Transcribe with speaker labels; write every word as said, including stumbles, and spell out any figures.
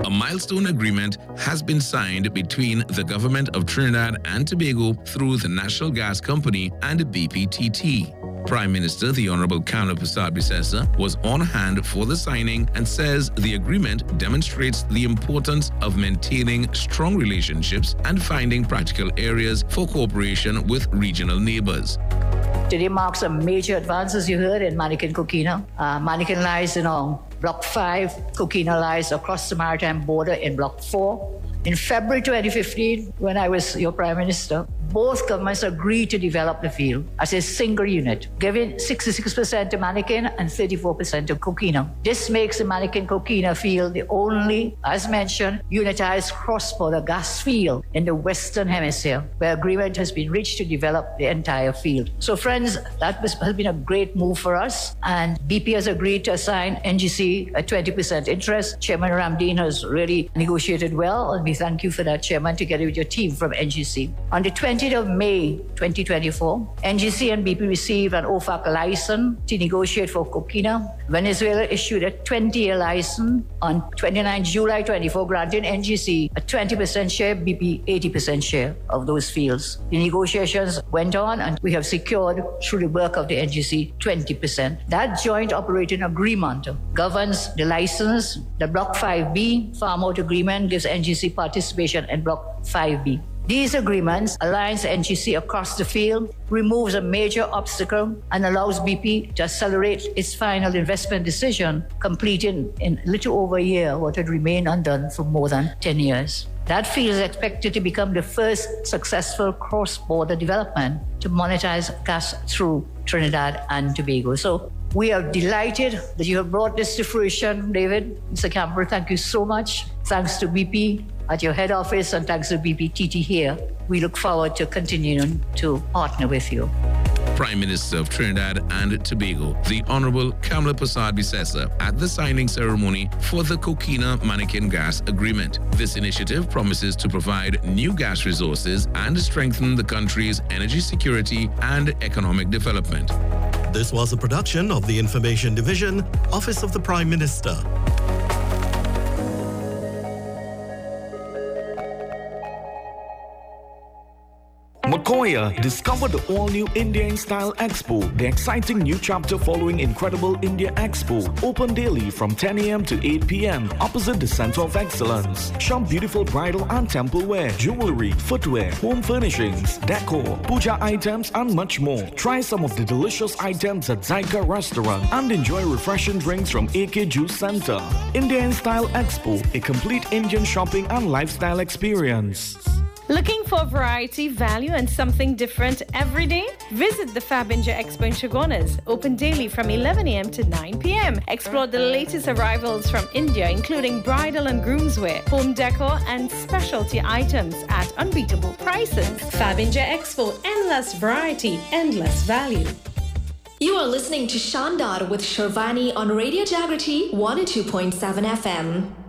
Speaker 1: A milestone agreement has been signed between the government of Trinidad and Tobago through the National Gas Company and B P T T. Prime Minister the Honorable Kamla Persad-Bissessar was on hand for the signing and says the agreement demonstrates the importance of maintaining strong relationships and finding practical areas for cooperation with regional neighbors.
Speaker 2: Today marks a major advance, as you heard, in Manikin Coquina. Uh, Manikin lies in uh, Block five, Coquina lies across the maritime border in Block four. In February twenty fifteen, when I was your Prime Minister, both governments agreed to develop the field as a single unit, giving sixty-six percent to Manikin and thirty-four percent to Coquina. This makes the Manikin-Coquina field the only, as mentioned, unitized cross-border gas field in the Western Hemisphere, where agreement has been reached to develop the entire field. So friends, that was, has been a great move for us, and B P has agreed to assign N G C a twenty percent interest. Chairman Ramdeen has really negotiated well, and we thank you for that, Chairman, together with your team from N G C. On the twentieth of May twenty twenty-four, N G C and B P received an O F A C license to negotiate for Coquina. Venezuela issued a twenty-year license on twenty-ninth of July twenty-four, granting N G C a twenty percent share, B P eighty percent share of those fields. The negotiations went on, and we have secured, through the work of the N G C, twenty percent. That joint operating agreement governs the license. The Block five B farm out agreement gives N G C participation in Block five B. These agreements aligns N G C across the field, removes a major obstacle, and allows B P to accelerate its final investment decision, completing in a little over a year what had remained undone for more than ten years. That field is expected to become the first successful cross-border development to monetize gas through Trinidad and Tobago. So we are delighted that you have brought this to fruition, David. Mister Campbell, thank you so much. Thanks to B P at your head office, and thanks to B P T T here. We look forward to continuing to partner with you.
Speaker 1: Prime Minister of Trinidad and Tobago, the Honorable Kamla Persad-Bissessar, at the signing ceremony for the Coquina-Manikin Gas Agreement. This initiative promises to provide new gas resources and strengthen the country's energy security and economic development.
Speaker 3: This was a production of the Information Division, Office of the Prime Minister.
Speaker 4: Makoya, discover the all-new India in Style Expo, the exciting new chapter following Incredible India Expo, open daily from ten a m to eight p m opposite the Center of Excellence. Shop beautiful bridal and temple wear, jewelry, footwear, home furnishings, decor, puja items, and much more. Try some of the delicious items at Zyka Restaurant and enjoy refreshing drinks from A K Juice Center. India in Style Expo, a complete Indian shopping and lifestyle experience.
Speaker 5: Looking for variety, value, and something different every day? Visit the Fabinja Expo in Chaguanas, open daily from eleven a m to nine p m Explore the latest arrivals from India, including bridal and groomswear, home decor, and specialty items at unbeatable prices.
Speaker 6: Fabinja Expo, endless variety, endless value.
Speaker 7: You are listening to Shandar with Shervani on Radio Jagriti one oh two point seven F M.